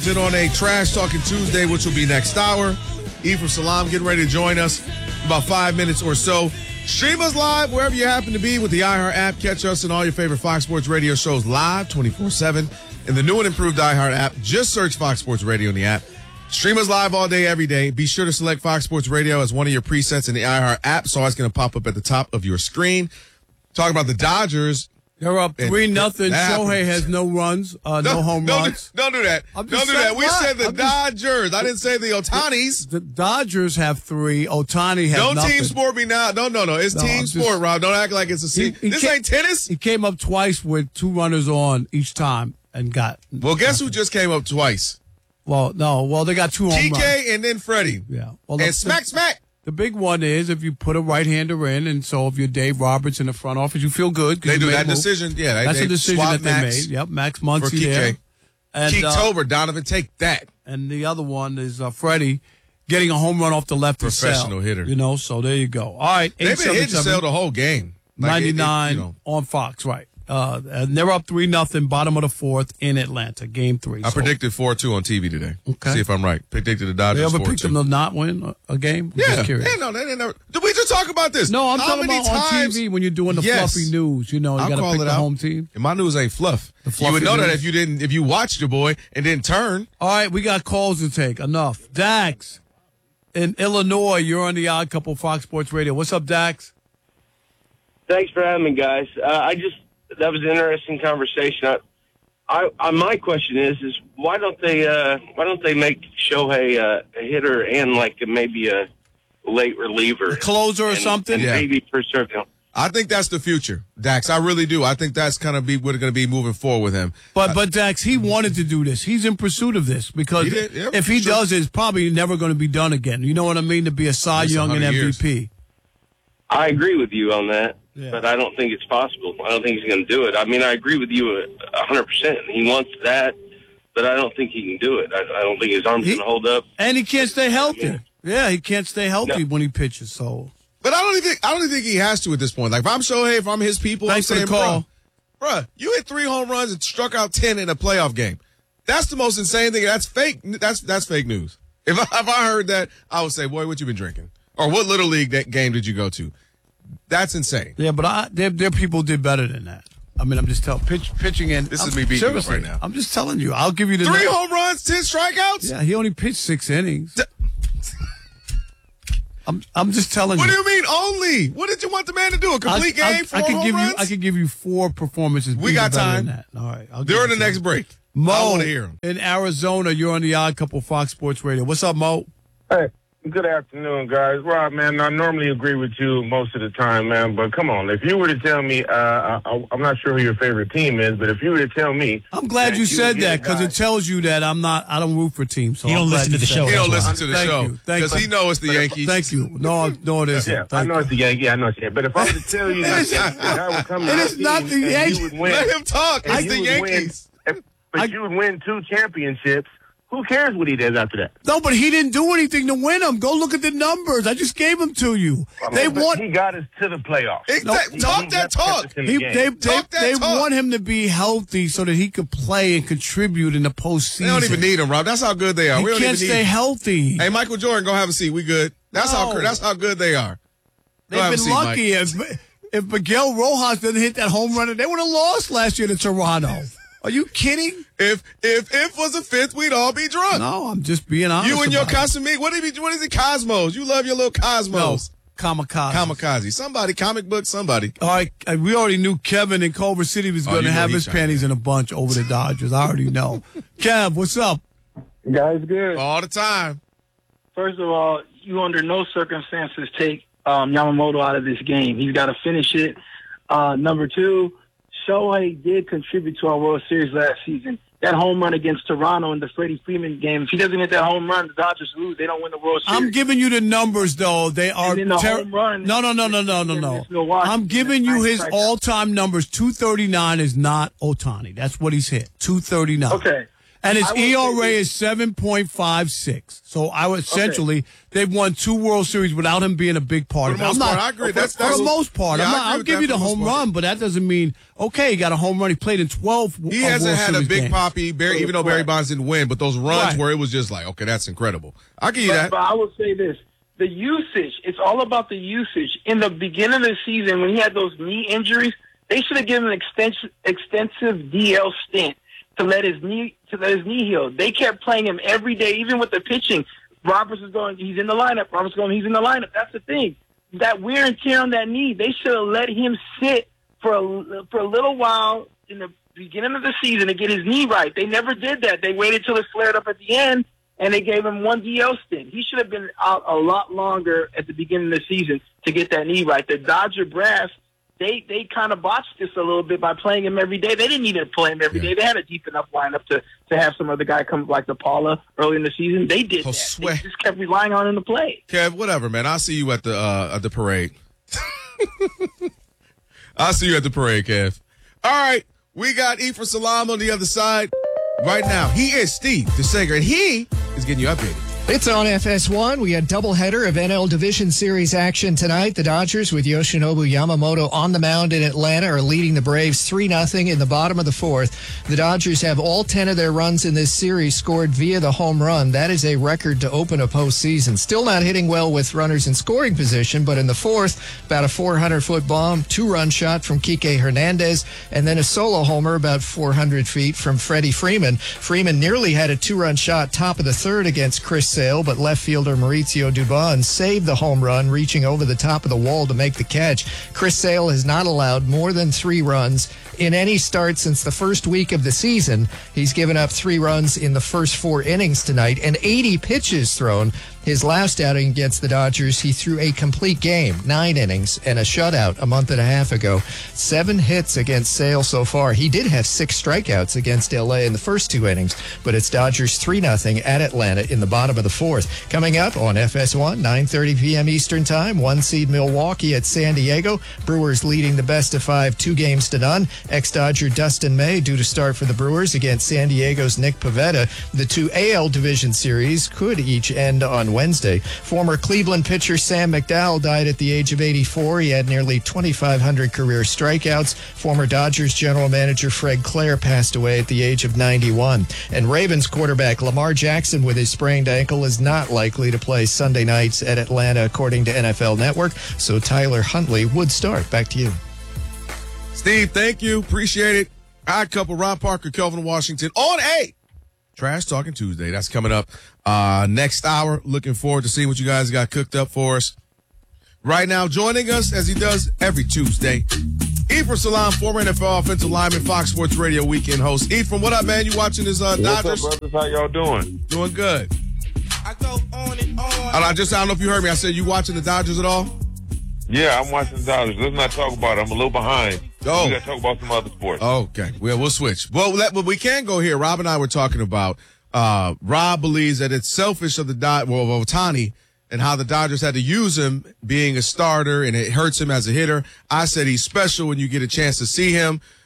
in on a Trash Talking Tuesday, which will be next hour. Ephraim Salam getting ready to join us in about 5 minutes or so. Stream us live wherever you happen to be with the iHeart app. Catch us and all your favorite Fox Sports Radio shows live 24/7 in the new and improved iHeart app. Just search Fox Sports Radio in the app. Stream us live all day, every day. Be sure to select Fox Sports Radio as one of your presets in the iHeart app. So it's going to pop up at the top of your screen. Talking about the Dodgers. They're up 3-0. Shohei has no runs, no home runs. Don't do that. Don't do that. We said the Dodgers. I didn't say the Otanis. The Dodgers have 3. Ohtani has nothing. Don't team sport me now. No. It's team sport, Rob. Don't act like it's a scene. This ain't tennis. He came up twice with 2 runners on each time and got. Well, guess who just came up twice? Well, no. Well, they got 2 home runs. TK and then Freddie. Yeah. Well, and smack. The big one is if you put a right-hander in, and so if you're Dave Roberts in the front office, you feel good. They do that decision. Yeah, that's a decision that they Max made. Yep, Max Muncy there. And Keektober, Donovan, take that. And the other one is Freddie getting a home run off the left. Professional hitter. So there you go. All right. They've been hitting Sale the whole game. 99 on Fox, right. And they're up 3-0, bottom of the 4th in Atlanta, Game 3. I predicted 4-2 on TV today. Okay. See if I'm right. Predicted the Dodgers 4-2. They ever picked them to not win a game? Yeah. Just curious. Yeah, no, they never. Did we just talk about this? No, I'm talking about on TV when you're doing the fluffy news. You got to pick the home team. And my news ain't fluff. You would know that if you watched your boy and didn't turn. All right, we got calls to take. Enough. Dax in Illinois, you're on the Odd Couple Fox Sports Radio. What's up, Dax? Thanks for having me, guys. That was an interesting conversation. My question is why don't they make Shohei a hitter and maybe a late reliever, a closer or something? And maybe for certain. I think that's the future, Dax. I really do. I think that's kind of what's going to be moving forward with him. But Dax, he wanted to do this. He's in pursuit of this because if he does it, it's probably never going to be done again. You know what I mean? To be a Cy Young and MVP. Years. I agree with you on that. Yeah. But I don't think it's possible. I don't think he's going to do it. I mean, I agree with you 100%. He wants that, but I don't think he can do it. I don't think his arm's going to hold up. And he can't stay healthy. Yeah, he can't stay healthy when he pitches. So, but I don't think he has to at this point. Like if I'm Shohei, if I'm his people, thanks I'm for the call, bro. You hit 3 home runs and struck out 10 in a playoff game. That's the most insane thing. That's fake. That's fake news. If I heard that, I would say, boy, what you been drinking, or what little league game did you go to? That's insane. Yeah, but their people did better than that. I mean, I'm just telling pitching in. This is me beating up right now. I'm just telling you. I'll give you the 3 home runs, 10 strikeouts. Yeah, he only pitched 6 innings. I'm just telling you. What do you mean only? What did you want the man to do? A complete game? 4 home runs? I could give you 4 performances. We got time. Than that. All right. During the next break. Mo, I want to hear him. In Arizona, you're on the Odd Couple Fox Sports Radio. What's up, Mo? Hey. Good afternoon, guys. Rob, man, I normally agree with you most of the time, man, but come on. If you were to tell me, I'm not sure who your favorite team is, but if you were to tell me. I'm glad you said that because it tells you that I don't root for teams. So you don't listen to the show. He don't listen to the show. Because he knows it's the Yankees. Thank you. No, it isn't. Yeah, I know it's the Yankees. Yeah, I know it's the Yankees. But if I were to tell you that I would come to it is not the Yankees. Let him talk. It's the Yankees. But you would win 2 championships. Who cares what he does after that? No, but he didn't do anything to win them. Go look at the numbers. I just gave them to you. He got us to the playoffs. Talk that talk. They want him to be healthy so that he could play and contribute in the postseason. They don't even need him, Rob. That's how good they are. He can't stay healthy. Hey, Michael Jordan, go have a seat. We good. That's how good they are. They've been lucky. If Miguel Rojas didn't hit that home run, they would have lost last year to Toronto. Are you kidding? If was a 5th, we'd all be drunk. No, I'm just being honest. You and your Casamigos. What is it? Cosmos. You love your little Cosmos. No, Kamikaze. Somebody, comic book, somebody. All right, we already knew Kevin in Culver City was going to have his panties in a bunch over the Dodgers. I already know. Kev, what's up? Guys, good. All the time. First of all, you under no circumstances take Yamamoto out of this game. He's got to finish it. Number 2, Shohei did contribute to our World Series last season. That home run against Toronto in the Freddie Freeman game, if he doesn't hit that home run, the Dodgers lose. They don't win the World Series. I'm giving you the numbers, though. They are home run. No. I'm giving you his all-time numbers. 239 is not Ohtani. That's what he's hit. 239. Okay. And his ERA is 7.56. So I would essentially, they've won 2 World Series without him being a big part of it. I agree. For the most part. I'll give you the home run, but that doesn't mean, okay, he got a home run. He played in 12 He hasn't had a big poppy, even though Barry Bonds didn't win, but those runs where it was just like, okay, that's incredible. I'll give you that. But I will say this. The usage, it's all about the usage. In the beginning of the season, when he had those knee injuries, they should have given an extensive DL stint to let his knee heal. They kept playing him every day, even with the pitching. Roberts is going, he's in the lineup. Roberts going, he's in the lineup. That's the thing. That wear and tear on that knee, they should have let him sit for a little while in the beginning of the season to get his knee right. They never did that. They waited till it flared up at the end, and they gave him 1 DL stint. He should have been out a lot longer at the beginning of the season to get that knee right. The Dodger brass, they kind of botched this a little bit by playing him every day. They didn't need to play him every day. They had a deep enough lineup to have some other guy come like the Paula early in the season. They did that. They just kept relying on him to play. Kev, whatever, man. I'll see you at the parade. I'll see you at the parade, Kev. All right, we got Ephraim Salaam on the other side. Right now, he is Steve DeSager, and he is getting you updated. It's on FS1. We had doubleheader of NL Division Series action tonight. The Dodgers with Yoshinobu Yamamoto on the mound in Atlanta are leading the Braves 3-0 in the bottom of the 4th. The Dodgers have all 10 of their runs in this series scored via the home run. That is a record to open a postseason. Still not hitting well with runners in scoring position, but in the 4th, about a 400-foot bomb, 2-run shot from Kike Hernandez, and then a solo homer about 400 feet from Freddie Freeman. Freeman nearly had a 2-run shot top of the 3rd against Chris Sale, but left fielder Mauricio Dubon saved the home run, reaching over the top of the wall to make the catch. Chris Sale has not allowed more than 3 runs in any start since the first week of the season. He's given up 3 runs in the first 4 innings tonight and 80 pitches thrown. His last outing against the Dodgers, he threw a complete game, 9 innings, and a shutout a month and a half ago. 7 hits against Sale so far. He did have 6 strikeouts against L.A. in the first 2 innings, but it's Dodgers 3-0 at Atlanta in the bottom of the 4th. Coming up on FS1, 9:30 p.m. Eastern Time, 1 seed Milwaukee at San Diego. Brewers leading the best of 5, 2-0. Ex-Dodger Dustin May due to start for the Brewers against San Diego's Nick Pivetta. The 2 AL Division Series could each end on Wednesday. Former Cleveland pitcher Sam McDowell died at the age of 84. He had nearly 2,500 career strikeouts. Former Dodgers general manager Fred Clare passed away at the age of 91. And Ravens quarterback Lamar Jackson with his sprained ankle is not likely to play Sunday nights at Atlanta, according to NFL Network. So Tyler Huntley would start. Back to you. Steve, thank you. Appreciate it. Odd Couple, Ron Parker, Kelvin Washington on a Trash Talking Tuesday. That's coming up next hour. Looking forward to seeing what you guys got cooked up for us. Right now, joining us, as he does every Tuesday, Ephraim Salaam, former NFL offensive lineman, Fox Sports Radio weekend host. Ephraim, what up, man? You watching this Dodgers? What's up, brothers? How y'all doing? Doing good. I go on and on. I don't know if you heard me. I said, you watching the Dodgers at all? Yeah, I'm watching the Dodgers. Let's not talk about it. I'm a little behind. Oh. We got to talk about some other sports. Okay. Well, we'll switch. Well, we can go here. Rob and I were talking about Rob believes that it's selfish of Ohtani and how the Dodgers had to use him being a starter and it hurts him as a hitter. I said he's special when you get a chance to see him.